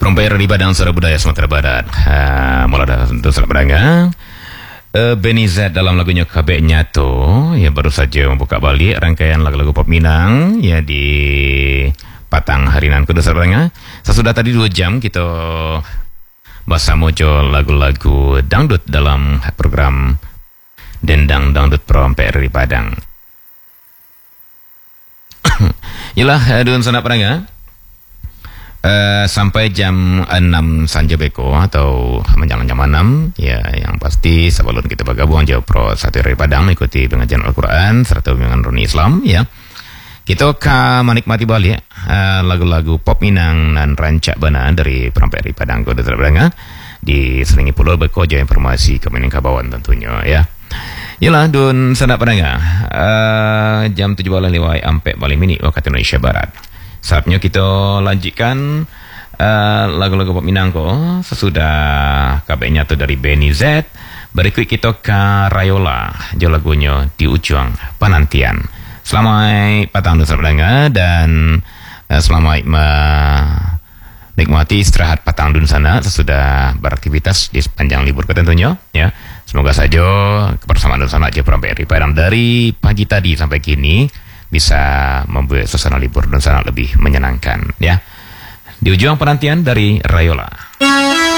Promper di Padang Suara Budaya Sumatera Barat. Mulai untuk Suara Padang. Benny Z dalam lagunya Kabek Nyato ya baru saja membuka balik rangkaian lagu-lagu pop Minang ya di Patang Harinan Kudu Suara Padang. Sesudah tadi 2 jam kita bahasa mojo lagu-lagu dangdut dalam program Dendang Dangdut Promper di Padang. Yalah Dun Sana Padang sampai jam 6 Sanja Beko atau menjelang jam 6 ya, yang pasti sebelum kita bergabung jauh pro satu dari Padang mengikuti pengajian Al-Quran serta bimbingan Runi Islam ya, kita akan menikmati balik lagu-lagu pop Minang dan rancak bana dari Promper di Padang Kota Padang diselingi pula beko jauh informasi ke Minangkabauan tentunya ya. Yalah Dun Sana Padang jam 7 malam lewat ampe balik minit waktu Indonesia Barat. Saatnya kita lanjutkan lagu-lagu pop Minangko sesudah kabelnya tu dari Benny Z. Berikut kita ke Rayola, jo lagunya Di Ujung Penantian. Selamat petang Nusa Tenggara dan selamat menikmati istirahat petang dun sana sesudah beraktivitas di sepanjang libur tentunya ya. Semoga saja kebersamaan dun sana aja Promper Padang dari pagi tadi sampai kini bisa membuat suasana libur dan sana lebih menyenangkan ya. Di Ujung Penantian dari Rayola.